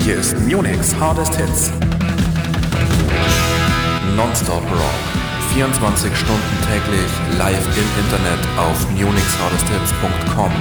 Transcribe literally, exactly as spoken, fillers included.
Hier ist Munich's Hardest Hits. Nonstop Rock. vierundzwanzig Stunden täglich live im Internet auf munichs hardest hits punkt com.